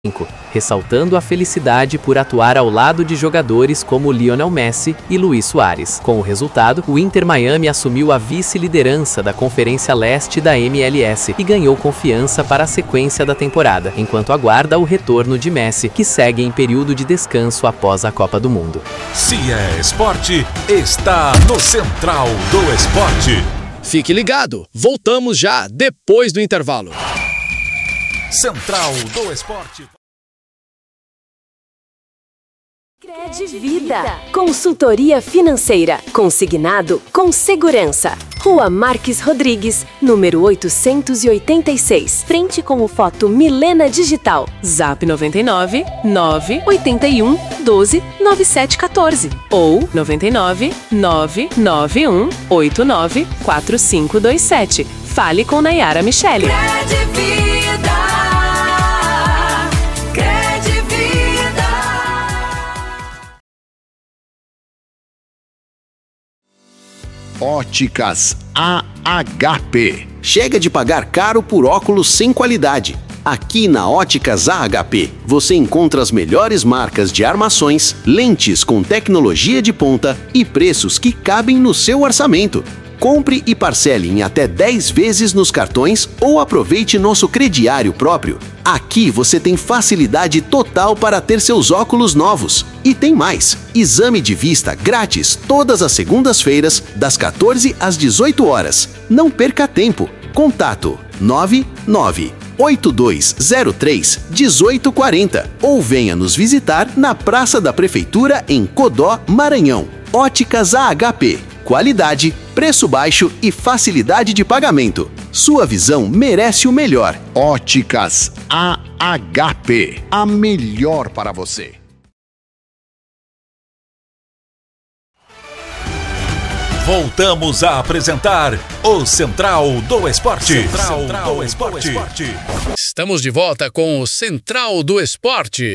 ressaltando a felicidade por atuar ao lado de jogadores como Lionel Messi e Luis Suárez. Com o resultado, o Inter Miami assumiu a vice-liderança da Conferência Leste da MLS e ganhou confiança para a sequência da temporada, enquanto aguarda o retorno de Messi, que segue em período de descanso após a Copa do Mundo. Se é esporte, está no Central do Esporte. Fique ligado, voltamos já depois do intervalo. Central do Esporte. Credvida. Consultoria financeira. Consignado com segurança. Rua Marques Rodrigues, número 886. Frente com o Foto Milena Digital. Zap 99 981 12 9714 ou 99 991 89 4527. Fale com Nayara Michele. Óticas AHP. Chega de pagar caro por óculos sem qualidade. Aqui na Óticas AHP, você encontra as melhores marcas de armações, lentes com tecnologia de ponta e preços que cabem no seu orçamento. Compre e parcele em até 10 vezes nos cartões ou aproveite nosso crediário próprio. Aqui você tem facilidade total para ter seus óculos novos. E tem mais! Exame de vista grátis todas as segundas-feiras, das 14 às 18 horas. Não perca tempo. Contato 9982031840 ou venha nos visitar na Praça da Prefeitura em Codó, Maranhão. Óticas AHP. Qualidade, preço baixo e facilidade de pagamento. Sua visão merece o melhor. Óticas AHP. A melhor para você. Voltamos a apresentar o Central do Esporte. Central do Esporte. Estamos de volta com o Central do Esporte.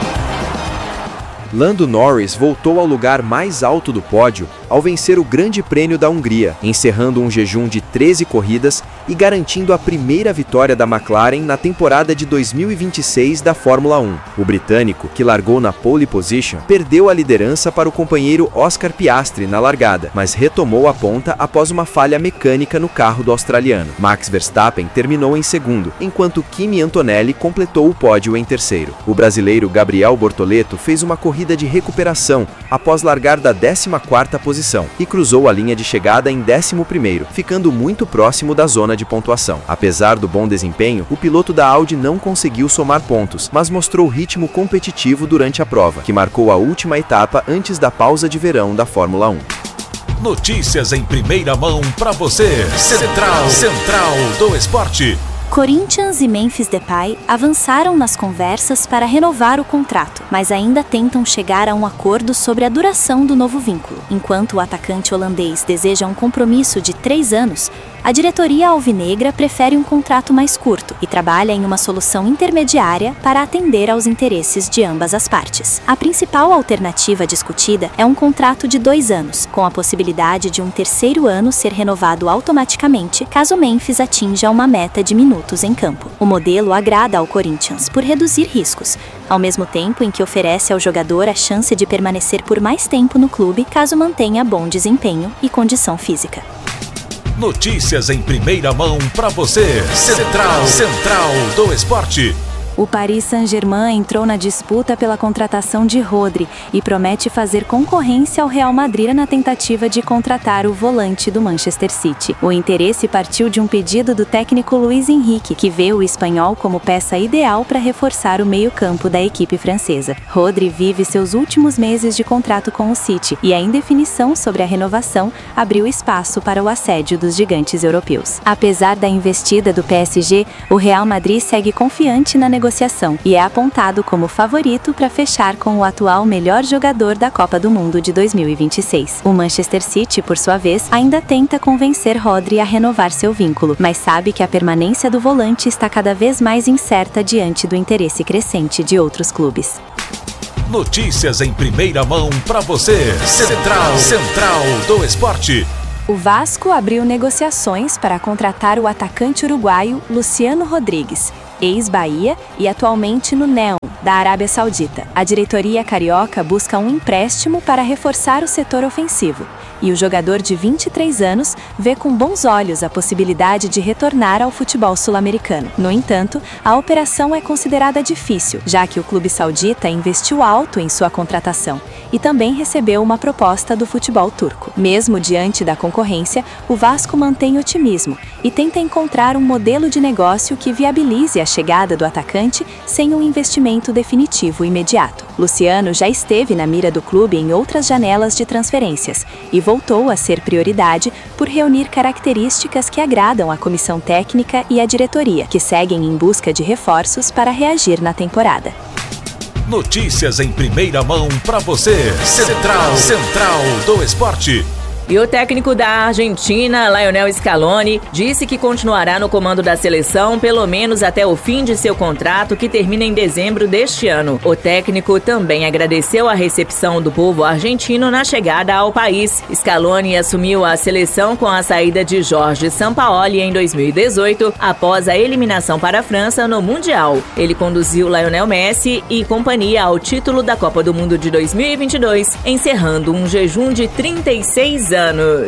Lando Norris voltou ao lugar mais alto do pódio ao vencer o Grande Prêmio da Hungria, encerrando um jejum de 13 corridas e garantindo a primeira vitória da McLaren na temporada de 2026 da Fórmula 1. O britânico, que largou na pole position, perdeu a liderança para o companheiro Oscar Piastri na largada, mas retomou a ponta após uma falha mecânica no carro do australiano. Max Verstappen terminou em segundo, enquanto Kimi Antonelli completou o pódio em terceiro. O brasileiro Gabriel Bortoleto fez uma corrida de recuperação após largar da 14ª posição e cruzou a linha de chegada em 11º, ficando muito próximo da zona de pontuação. Apesar do bom desempenho, o piloto da Audi não conseguiu somar pontos, mas mostrou ritmo competitivo durante a prova, que marcou a última etapa antes da pausa de verão da Fórmula 1. Notícias em primeira mão para você. Central do Esporte. Corinthians e Memphis Depay avançaram nas conversas para renovar o contrato, mas ainda tentam chegar a um acordo sobre a duração do novo vínculo. Enquanto o atacante holandês deseja um compromisso de 3 anos, a diretoria alvinegra prefere um contrato mais curto e trabalha em uma solução intermediária para atender aos interesses de ambas as partes. A principal alternativa discutida é um contrato de 2 anos, com a possibilidade de um terceiro ano ser renovado automaticamente caso Memphis atinja uma meta de minutos em campo. O modelo agrada ao Corinthians por reduzir riscos, ao mesmo tempo em que oferece ao jogador a chance de permanecer por mais tempo no clube caso mantenha bom desempenho e condição física. Notícias em primeira mão para você. Central do Esporte. O Paris Saint-Germain entrou na disputa pela contratação de Rodri e promete fazer concorrência ao Real Madrid na tentativa de contratar o volante do Manchester City. O interesse partiu de um pedido do técnico Luis Enrique, que vê o espanhol como peça ideal para reforçar o meio-campo da equipe francesa. Rodri vive seus últimos meses de contrato com o City e a indefinição sobre a renovação abriu espaço para o assédio dos gigantes europeus. Apesar da investida do PSG, o Real Madrid segue confiante na negociação e é apontado como favorito para fechar com o atual melhor jogador da Copa do Mundo de 2026. O Manchester City, por sua vez, ainda tenta convencer Rodri a renovar seu vínculo, mas sabe que a permanência do volante está cada vez mais incerta diante do interesse crescente de outros clubes. Notícias em primeira mão para você. Central do Esporte. O Vasco abriu negociações para contratar o atacante uruguaio Luciano Rodrigues. ex-Bahia e atualmente no Neom, da Arábia Saudita. A diretoria carioca busca um empréstimo para reforçar o setor ofensivo. E o jogador de 23 anos vê com bons olhos a possibilidade de retornar ao futebol sul-americano. No entanto, a operação é considerada difícil, já que o clube saudita investiu alto em sua contratação e também recebeu uma proposta do futebol turco. Mesmo diante da concorrência, o Vasco mantém otimismo e tenta encontrar um modelo de negócio que viabilize a chegada do atacante sem um investimento definitivo imediato. Luciano já esteve na mira do clube em outras janelas de transferências e voltou a ser prioridade por reunir características que agradam a comissão técnica e a diretoria, que seguem em busca de reforços para reagir na temporada. Notícias em primeira mão para você. Central do Esporte. E o técnico da Argentina, Lionel Scaloni, disse que continuará no comando da seleção pelo menos até o fim de seu contrato, que termina em dezembro deste ano. O técnico também agradeceu a recepção do povo argentino na chegada ao país. Scaloni assumiu a seleção com a saída de Jorge Sampaoli em 2018, após a eliminação para a França no Mundial. Ele conduziu Lionel Messi e companhia ao título da Copa do Mundo de 2022, encerrando um jejum de 36 anos.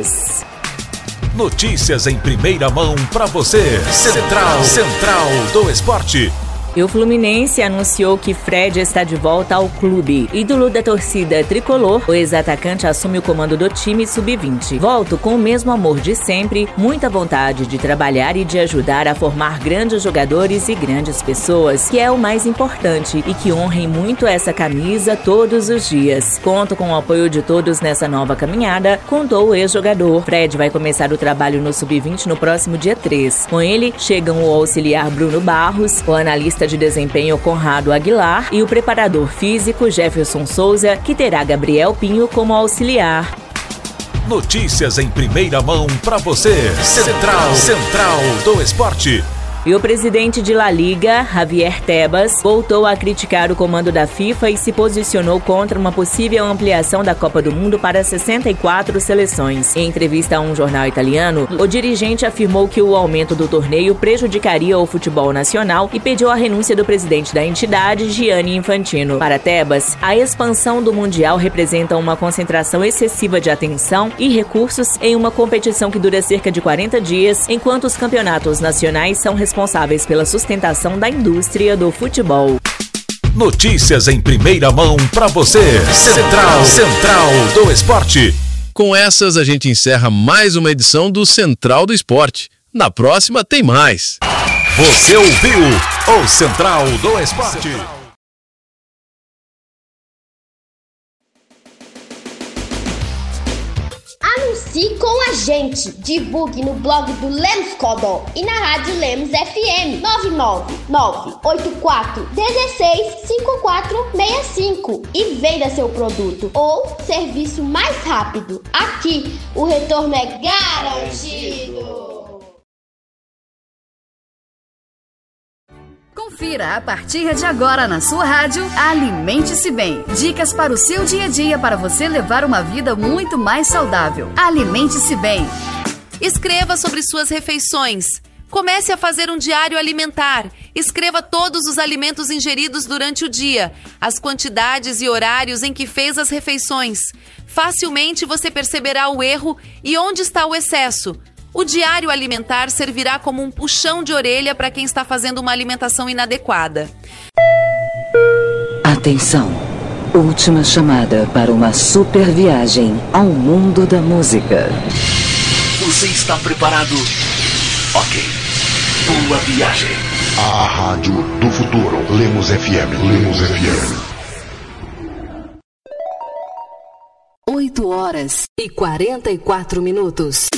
Notícias em primeira mão para você. Central do Esporte. E o Fluminense anunciou que Fred está de volta ao clube. Ídolo da torcida tricolor, o ex-atacante assume o comando do time sub-20. Volto com o mesmo amor de sempre, muita vontade de trabalhar e de ajudar a formar grandes jogadores e grandes pessoas, que é o mais importante, e que honrem muito essa camisa todos os dias. Conto com o apoio de todos nessa nova caminhada, contou o ex-jogador. Fred vai começar o trabalho no sub-20 no próximo dia 3. Com ele, chegam o auxiliar Bruno Barros, o analista de desempenho Conrado Aguilar e o preparador físico Jefferson Souza, que terá Gabriel Pinho como auxiliar. Notícias em primeira mão para você. Central do Esporte. E o presidente de La Liga, Javier Tebas, voltou a criticar o comando da FIFA e se posicionou contra uma possível ampliação da Copa do Mundo para 64 seleções. Em entrevista a um jornal italiano, o dirigente afirmou que o aumento do torneio prejudicaria o futebol nacional e pediu a renúncia do presidente da entidade, Gianni Infantino. Para Tebas, a expansão do Mundial representa uma concentração excessiva de atenção e recursos em uma competição que dura cerca de 40 dias, enquanto os campeonatos nacionais são responsáveis pela sustentação da indústria do futebol. Notícias em primeira mão para você. Central do Esporte. Com essas, a gente encerra mais uma edição do Central do Esporte. Na próxima tem mais. Você ouviu o Central do Esporte. Anuncie com a gente. Divulgue no blog do Lemos Codó e na rádio Lemos FM 99984165465 e venda seu produto ou serviço mais rápido. Aqui o retorno é garantido. Confira a partir de agora na sua rádio Alimente-se Bem. Dicas para o seu dia a dia para você levar uma vida muito mais saudável. Alimente-se Bem. Escreva sobre suas refeições. Comece a fazer um diário alimentar. Escreva todos os alimentos ingeridos durante o dia, as quantidades e horários em que fez as refeições. Facilmente você perceberá o erro e onde está o excesso. O diário alimentar servirá como um puxão de orelha para quem está fazendo uma alimentação inadequada. Atenção! Última chamada para uma super viagem ao mundo da música. Você está preparado? Ok. Boa viagem. A rádio do futuro. Lemos FM. Lemos FM. 8 horas e 44 minutos.